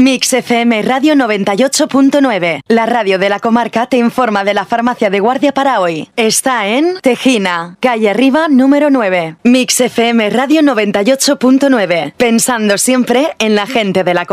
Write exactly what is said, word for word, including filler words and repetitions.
Mix F M Radio noventa y ocho punto nueve. La radio de la comarca te informa de la farmacia de guardia para hoy. Está en Tejina, calle Arriba, número nueve. Mix F M Radio noventa y ocho punto nueve. Pensando siempre en la gente de la comarca.